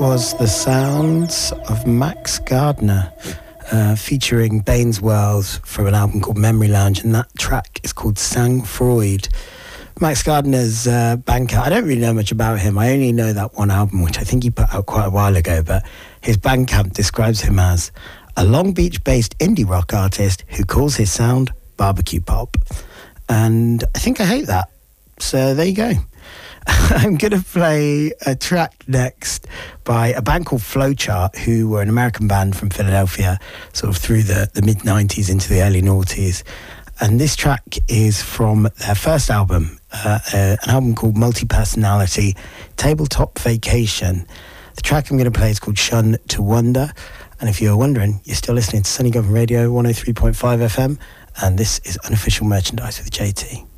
Was the sounds of Max Gardner featuring Baines Wells from an album called Memory Lounge, and that track is called Sang Freud. Max Gardner's Bandcamp, I don't really know much about him. I only know that one album, which I think he put out quite a while ago, but his Bandcamp describes him as a Long Beach-based indie rock artist who calls his sound barbecue pop. And I think I hate that. So there you go. I'm going to play a track next by a band called Flowchart, who were an American band from Philadelphia, sort of through the mid-90s into the early noughties. And this track is from their first album, an album called Multi-Personality, Tabletop Vacation. The track I'm going to play is called Shun to Wonder. And if you're wondering, you're still listening to Sunny Government Radio 103.5 FM, and this is Unofficial Merchandise with JT.